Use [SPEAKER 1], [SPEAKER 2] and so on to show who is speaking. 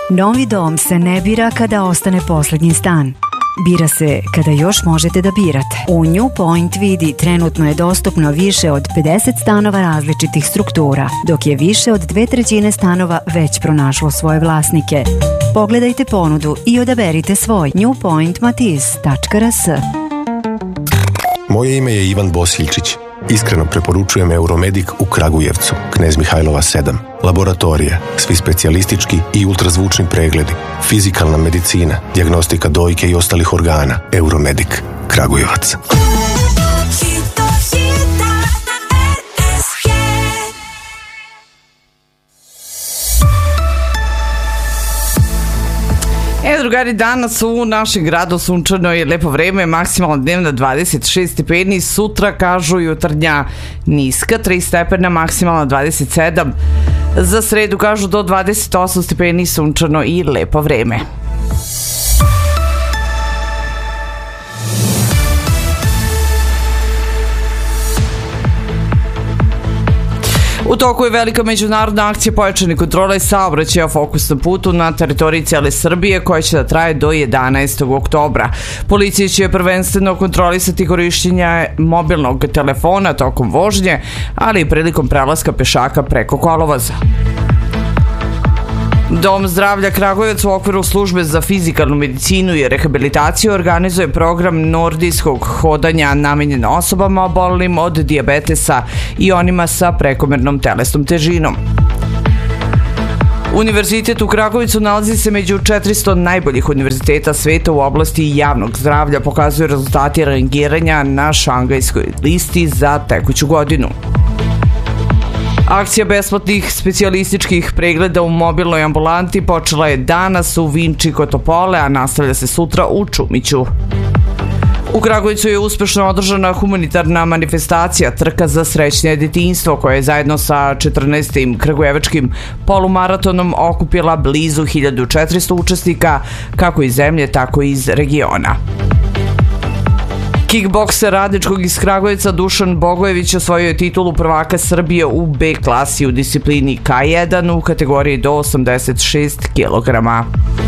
[SPEAKER 1] Novi dom se ne bira kada ostane posljednji stan. Bira se kada još možete da birate. U New Point vidi trenutno je dostupno više od 50 stanova različitih struktura, dok je više od 2/3 stanova već pronašlo svoje vlasnike. Pogledajte ponudu i odaberite svoj. newpointmatiz.rs.
[SPEAKER 2] Moje ime je Ivan Bosiljčić. Iskreno preporučujem Euromedik u Kragujevcu, Knez Mihajlova 7. Laboratorije, svi specijalistički i ultrazvučni pregledi, fizikalna medicina, dijagnostika dojke i ostalih organa. Euromedik, Kragujevac.
[SPEAKER 3] Drugari, danas u našem gradu sunčano je lepo vreme, maksimalna dnevna 26 stepeni, sutra kažu jutarnja niska 3 stepena, maksimalna 27, za sredu kažu do 28 stepeni, sunčano i lepo vreme. U toku je velika međunarodna akcija pojačane kontrole saobraćaja Fokus na putu na teritoriji cijele Srbije koja će da traje do 11. oktobra. Policija će prvenstveno kontrolisati korišćenje mobilnog telefona tokom vožnje, ali i prilikom prelaska pešaka preko kolovoza. Dom zdravlja Kragujevac u okviru službe za fizikalnu medicinu i rehabilitaciju organizuje program nordijskog hodanja namenjen osobama obolelim od dijabetesa i onima sa prekomernom telesnom težinom. Univerzitet u Kragujevcu nalazi se među 400 najboljih univerziteta sveta u oblasti javnog zdravlja, pokazuju rezultati rangiranja na Šangajskoj listi za tekuću godinu. Akcija besplatnih specijalističkih pregleda u mobilnoj ambulanti počela je danas u Vinči kod Topole, a nastavlja se sutra u Čumiću. U Kragujevcu je uspešno održana humanitarna manifestacija Trka za srećnije detinjstvo, koja je zajedno sa 14. kragujevačkim polumaratonom okupila blizu 1400 učesnika, kako iz zemlje, tako i iz regiona. Kickbokser radničkog iz Kragujevca Dušan Bogojević osvojio je titulu prvaka Srbije u B klasi u disciplini K1 u kategoriji do 86 kg.